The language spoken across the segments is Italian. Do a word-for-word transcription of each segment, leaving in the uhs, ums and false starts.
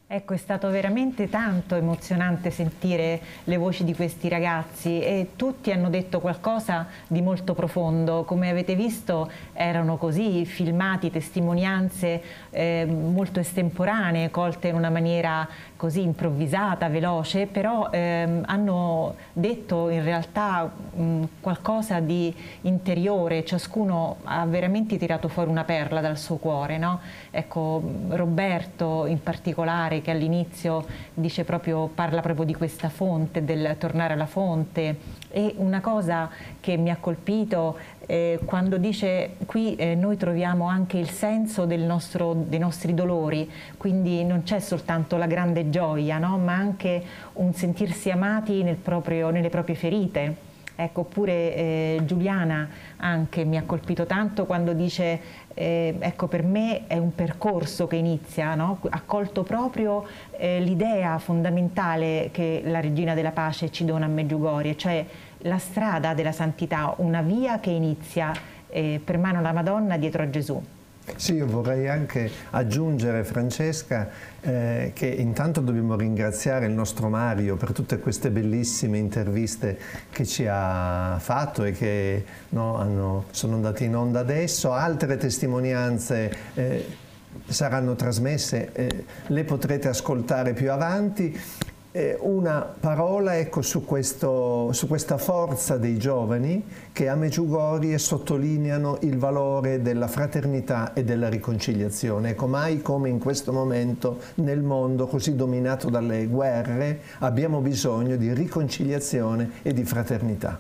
Ecco, è stato veramente tanto emozionante sentire le voci di questi ragazzi e tutti hanno detto qualcosa di molto profondo. Come avete visto erano così filmati, testimonianze eh, molto estemporanee, colte in una maniera così improvvisata, veloce, però ehm, hanno detto in realtà mh, qualcosa di interiore. Ciascuno ha veramente tirato fuori una perla dal suo cuore, no? Ecco, Roberto in particolare, che all'inizio dice proprio, parla proprio di questa fonte, del tornare alla fonte. E una cosa che mi ha colpito eh, quando dice qui eh, noi troviamo anche il senso del nostro, dei nostri dolori, quindi non c'è soltanto la grande gioia, no? Ma anche un sentirsi amati nel proprio, nelle proprie ferite. Ecco, oppure eh, Giuliana anche mi ha colpito tanto quando dice eh, ecco, per me è un percorso che inizia, no? Ha colto proprio eh, l'idea fondamentale che la Regina della Pace ci dona a Medjugorje, cioè la strada della santità, una via che inizia eh, per mano alla Madonna dietro a Gesù. Sì, io vorrei anche aggiungere, Francesca, eh, che intanto dobbiamo ringraziare il nostro Mario per tutte queste bellissime interviste che ci ha fatto e che no, hanno, sono andate in onda adesso. Altre testimonianze eh, saranno trasmesse, eh, le potrete ascoltare più avanti. Una parola ecco, su, questo, su questa forza dei giovani che a Medjugorje sottolineano il valore della fraternità e della riconciliazione. Ecco, mai come in questo momento nel mondo così dominato dalle guerre abbiamo bisogno di riconciliazione e di fraternità.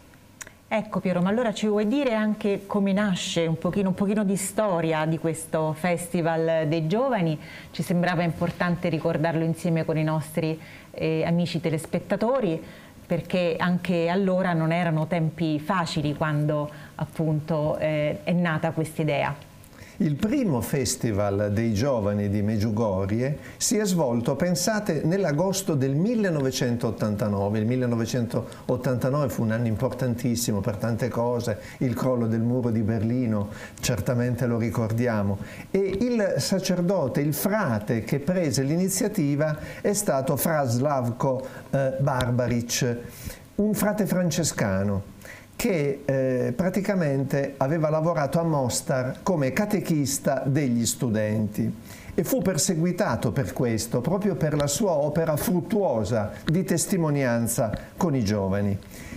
Ecco Piero, ma allora ci vuoi dire anche come nasce un pochino, un pochino di storia di questo Festival dei Giovani? Ci sembrava importante ricordarlo insieme con i nostri eh, amici telespettatori, perché anche allora non erano tempi facili quando appunto eh, è nata questa idea. Il primo Festival dei Giovani di Medjugorje si è svolto, pensate, nell'agosto del millenovecentottantanove. Il millenovecentottantanove fu un anno importantissimo per tante cose, il crollo del muro di Berlino, certamente lo ricordiamo. E il sacerdote, il frate che prese l'iniziativa è stato Fra Slavko eh, Barbaric, un frate francescano che eh, praticamente aveva lavorato a Mostar come catechista degli studenti e fu perseguitato per questo, proprio per la sua opera fruttuosa di testimonianza con i giovani.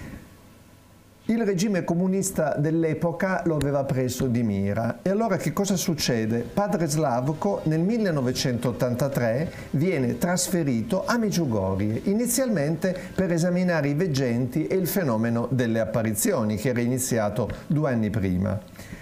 Il regime comunista dell'epoca lo aveva preso di mira e allora che cosa succede? Padre Slavko nel millenovecentottantatré viene trasferito a Medjugorje, inizialmente per esaminare i veggenti e il fenomeno delle apparizioni che era iniziato due anni prima.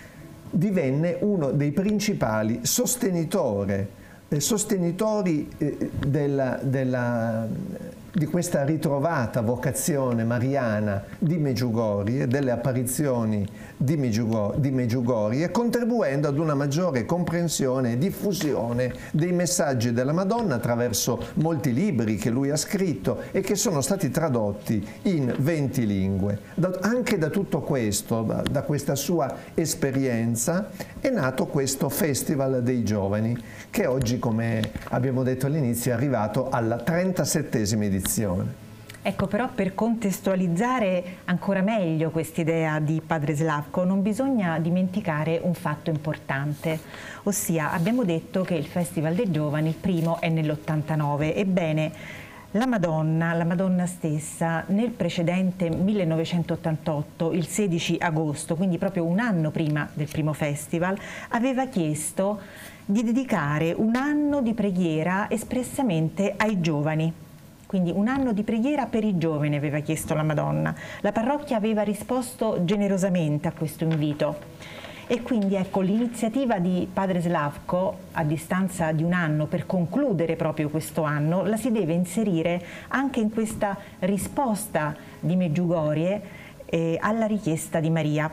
Divenne uno dei principali sostenitori, eh, sostenitori eh, della, della di questa ritrovata vocazione mariana di Medjugorje, delle apparizioni di Medjugorje, di Medjugorje, contribuendo ad una maggiore comprensione e diffusione dei messaggi della Madonna attraverso molti libri che lui ha scritto e che sono stati tradotti in venti lingue. Da, anche da tutto questo, da, da questa sua esperienza, è nato questo Festival dei Giovani, che oggi, come abbiamo detto all'inizio, è arrivato alla trentasettesima edizione. Ecco, però per contestualizzare ancora meglio quest'idea di Padre Slavko non bisogna dimenticare un fatto importante, ossia abbiamo detto che il Festival dei Giovani, il primo, è nell'ottantanove. Ebbene, la Madonna, la Madonna stessa, nel precedente millenovecentottantotto, il sedici agosto, quindi proprio un anno prima del primo festival, aveva chiesto di dedicare un anno di preghiera espressamente ai giovani. Quindi un anno di preghiera per i giovani aveva chiesto la Madonna. La parrocchia aveva risposto generosamente a questo invito. E quindi ecco, l'iniziativa di Padre Slavko, a distanza di un anno, per concludere proprio questo anno, la si deve inserire anche in questa risposta di Medjugorje eh, alla richiesta di Maria.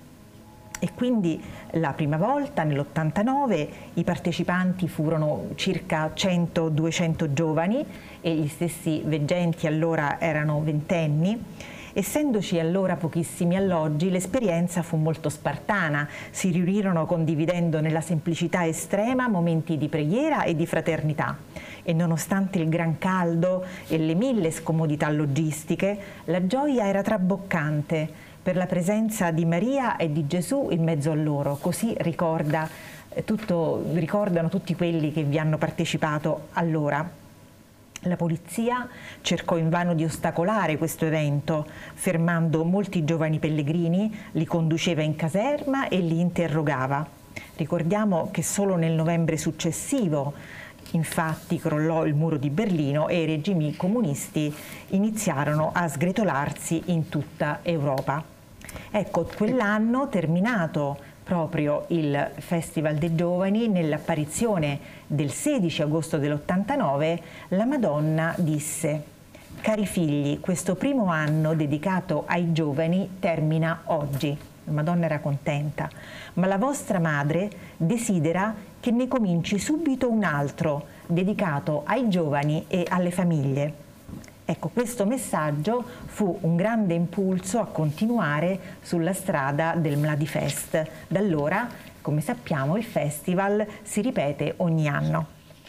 E quindi la prima volta, nell'ottantanove, i partecipanti furono circa cento duecento giovani e gli stessi veggenti allora erano ventenni. Essendoci allora pochissimi alloggi, l'esperienza fu molto spartana. Si riunirono condividendo nella semplicità estrema momenti di preghiera e di fraternità. e nonostante il gran caldo e le mille scomodità logistiche, la gioia era traboccante per la presenza di Maria e di Gesù in mezzo a loro, così ricorda, eh, tutto, ricordano tutti quelli che vi hanno partecipato allora. La polizia cercò invano di ostacolare questo evento, fermando molti giovani pellegrini, li conduceva in caserma e li interrogava. Ricordiamo che solo nel novembre successivo, infatti, crollò il muro di Berlino e i regimi comunisti iniziarono a sgretolarsi in tutta Europa. Ecco, quell'anno, terminato proprio il Festival dei Giovani, nell'apparizione del sedici agosto dell'ottantanove, la Madonna disse: «Cari figli, questo primo anno dedicato ai giovani termina oggi». La Madonna era contenta, ma la vostra madre desidera che ne cominci subito un altro, dedicato ai giovani e alle famiglie. Ecco, questo messaggio fu un grande impulso a continuare sulla strada del Mladifest. Da allora, come sappiamo, il festival si ripete ogni anno.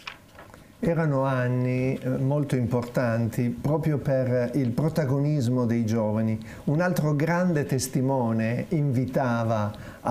Erano anni molto importanti proprio per il protagonismo dei giovani. Un altro grande testimone invitava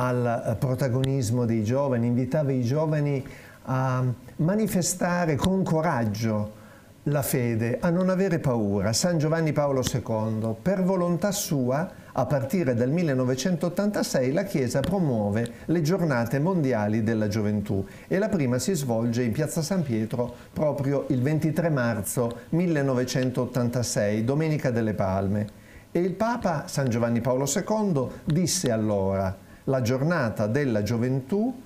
al protagonismo dei giovani, invitava i giovani a manifestare con coraggio la fede, a non avere paura. San Giovanni Paolo secondo, per volontà sua, a partire dal millenovecentottantasei la Chiesa promuove le giornate mondiali della gioventù e la prima si svolge in Piazza San Pietro proprio il ventitré marzo millenovecentottantasei, Domenica delle Palme. E il Papa San Giovanni Paolo secondo disse allora: la giornata della gioventù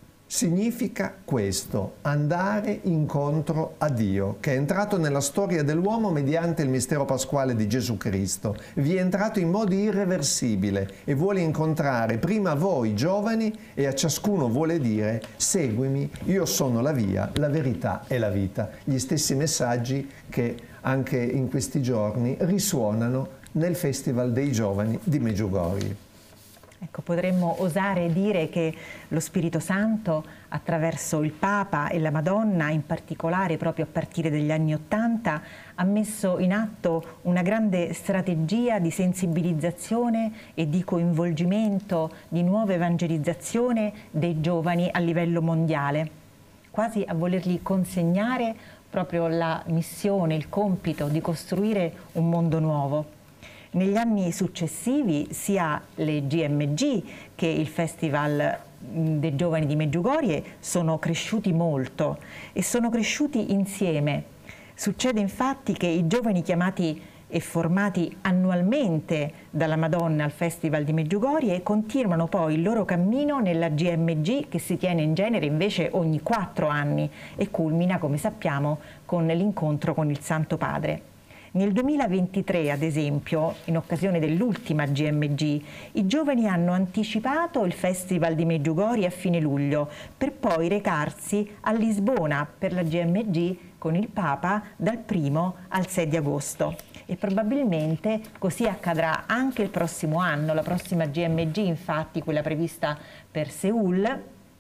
significa questo, andare incontro a Dio, che è entrato nella storia dell'uomo mediante il mistero pasquale di Gesù Cristo. Vi è entrato in modo irreversibile e vuole incontrare prima voi giovani e a ciascuno vuole dire: seguimi, io sono la via, la verità e la vita. Gli stessi messaggi che anche in questi giorni risuonano nel Festival dei Giovani di Medjugorje. Ecco, potremmo osare dire che lo Spirito Santo, attraverso il Papa e la Madonna, in particolare proprio a partire dagli anni Ottanta, ha messo in atto una grande strategia di sensibilizzazione e di coinvolgimento, di nuova evangelizzazione dei giovani a livello mondiale, quasi a volergli consegnare proprio la missione, il compito di costruire un mondo nuovo. Negli anni successivi sia le G M G che il Festival dei Giovani di Medjugorje sono cresciuti molto e sono cresciuti insieme. Succede infatti che i giovani chiamati e formati annualmente dalla Madonna al Festival di Medjugorje continuano poi il loro cammino nella G M G, che si tiene in genere invece ogni quattro anni e culmina, come sappiamo, con l'incontro con il Santo Padre. Nel duemilaventitré, ad esempio, in occasione dell'ultima G M G, i giovani hanno anticipato il Festival di Medjugorje a fine luglio, per poi recarsi a Lisbona per la G M G con il Papa dal primo al sei di agosto. E probabilmente così accadrà anche il prossimo anno. La prossima G M G, infatti, quella prevista per Seul,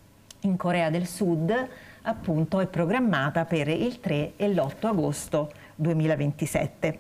in Corea del Sud, appunto è programmata per il tre e l'otto agosto duemilaventisette.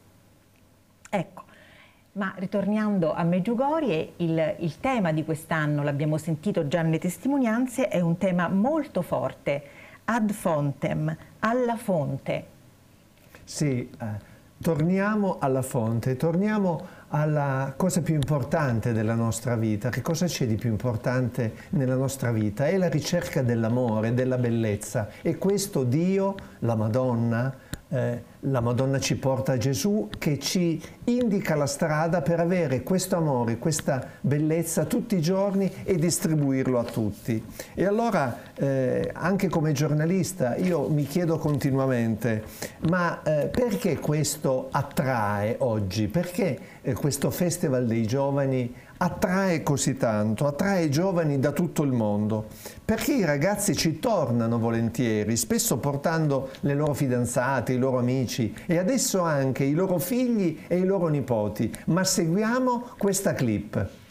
Ecco, ma ritornando a Medjugorje, il, il tema di quest'anno, l'abbiamo sentito già nelle testimonianze, è un tema molto forte, ad fontem, alla fonte. Sì, eh, torniamo alla fonte, torniamo alla cosa più importante della nostra vita. Che cosa c'è di più importante nella nostra vita? È la ricerca dell'amore, della bellezza, e questo Dio, la Madonna, Eh, la Madonna ci porta a Gesù, che ci indica la strada per avere questo amore, questa bellezza tutti i giorni e distribuirlo a tutti. E allora eh, anche come giornalista io mi chiedo continuamente: ma eh, perché questo attrae oggi? Perché eh, questo Festival dei Giovani attrae così tanto, attrae giovani da tutto il mondo? Perché i ragazzi ci tornano volentieri, spesso portando le loro fidanzate, i loro amici e adesso anche i loro figli e i loro nipoti. Ma seguiamo questa clip.